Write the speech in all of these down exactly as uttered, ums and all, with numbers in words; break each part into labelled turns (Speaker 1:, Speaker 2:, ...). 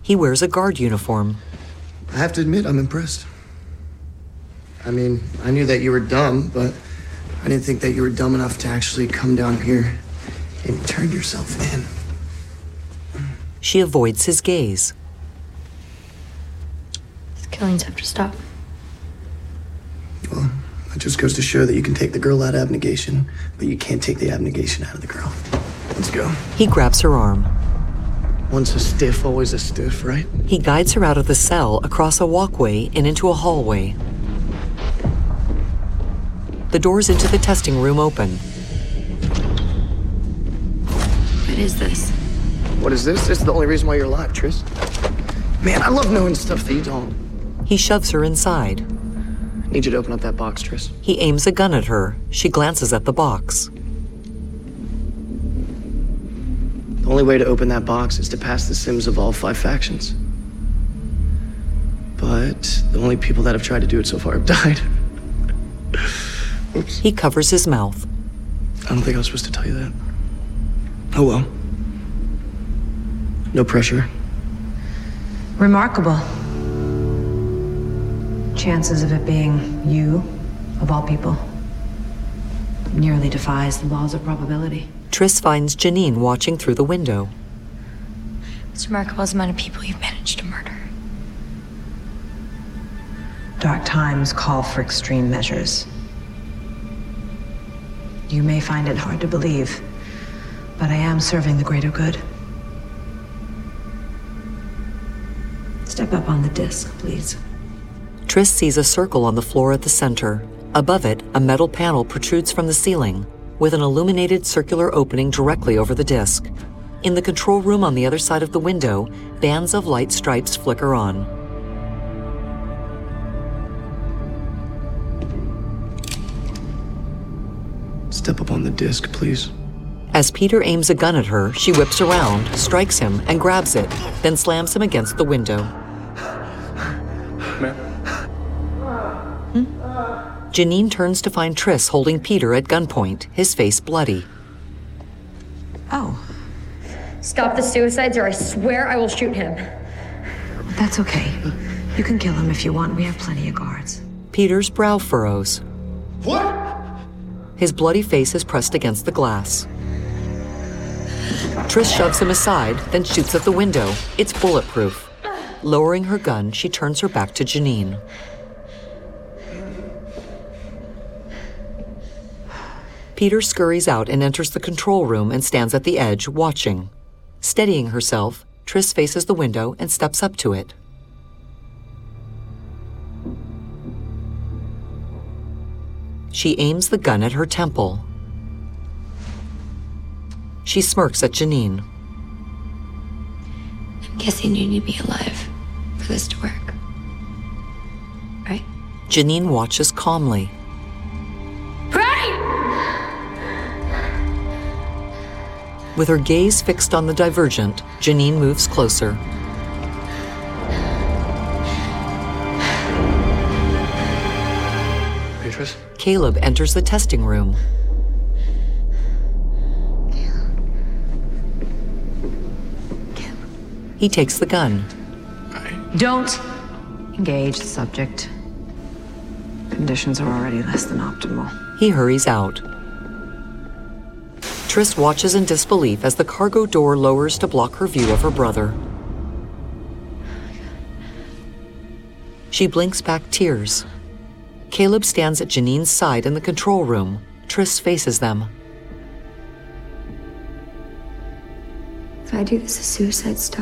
Speaker 1: He wears a guard uniform.
Speaker 2: I have to admit, I'm impressed. I mean, I knew that you were dumb, but I didn't think that you were dumb enough to actually come down here and turn yourself in.
Speaker 1: She avoids his gaze.
Speaker 3: These killings have to stop.
Speaker 2: Well, it just goes to show that you can take the girl out of abnegation, but you can't take the abnegation out of the girl. Let's go.
Speaker 1: He grabs her arm.
Speaker 2: Once a stiff, always a stiff, right?
Speaker 1: He guides her out of the cell, across a walkway, and into a hallway. The doors into the testing room open.
Speaker 3: What is this?
Speaker 2: What is this? This is the only reason why you're alive, Tris. Man, I love knowing stuff that you don't.
Speaker 1: He shoves her inside.
Speaker 2: I need you to open up that box, Tris.
Speaker 1: He aims a gun at her. She glances at the box.
Speaker 2: The only way to open that box is to pass the sims of all five factions. But the only people that have tried to do it so far have died. Oops.
Speaker 1: He covers his mouth.
Speaker 2: I don't think I was supposed to tell you that. Oh well. No pressure.
Speaker 4: Remarkable. Chances of it being you, of all people, nearly defies the laws of probability.
Speaker 1: Tris finds Janine watching through the window.
Speaker 3: It's remarkable as the amount of people you've managed to murder.
Speaker 4: Dark times call for extreme measures. You may find it hard to believe, but I am serving the greater good. Step up on the disc, please.
Speaker 1: Tris sees a circle on the floor at the center. Above it, a metal panel protrudes from the ceiling, with an illuminated circular opening directly over the disc. In the control room on the other side of the window, bands of light stripes flicker on.
Speaker 2: Step up on the disc, please.
Speaker 1: As Peter aims a gun at her, she whips around, strikes him, and grabs it, then slams him against the window.
Speaker 2: Ma'am?
Speaker 1: Hmm? Janine turns to find Tris holding Peter at gunpoint, his face bloody.
Speaker 4: Oh.
Speaker 3: Stop the suicides or I swear I will shoot him.
Speaker 4: That's okay. You can kill him if you want. We have plenty of guards.
Speaker 1: Peter's brow furrows.
Speaker 2: What?
Speaker 1: His bloody face is pressed against the glass. Tris shoves him aside, then shoots at the window. It's bulletproof. Lowering her gun, she turns her back to Janine. Peter scurries out and enters the control room and stands at the edge, watching. Steadying herself, Tris faces the window and steps up to it. She aims the gun at her temple. She smirks at Janine.
Speaker 3: I'm guessing you need me alive for this to work. Right?
Speaker 1: Janine watches calmly.
Speaker 3: Right!
Speaker 1: With her gaze fixed on the divergent, Janine moves closer.
Speaker 2: Beatrice?
Speaker 1: Caleb enters the testing room. He takes the gun.
Speaker 4: Don't engage the subject. Conditions are already less than optimal.
Speaker 1: He hurries out. Tris watches in disbelief as the cargo door lowers to block her view of her brother. She blinks back tears. Caleb stands at Janine's side in the control room. Tris faces them.
Speaker 3: If I do this, a suicide stop.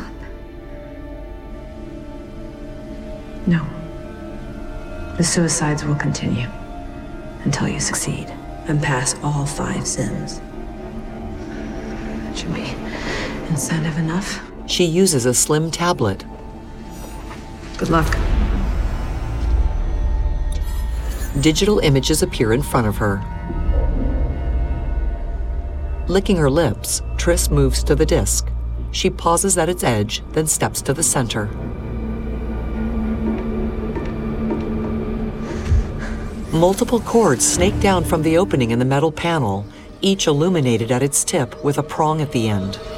Speaker 4: No. The suicides will continue until you succeed and pass all five sims. That should be incentive enough.
Speaker 1: She uses a slim tablet.
Speaker 4: Good luck.
Speaker 1: Digital images appear in front of her. Licking her lips, Tris moves to the disc. She pauses at its edge, then steps to the center. Multiple cords snake down from the opening in the metal panel, each illuminated at its tip with a prong at the end.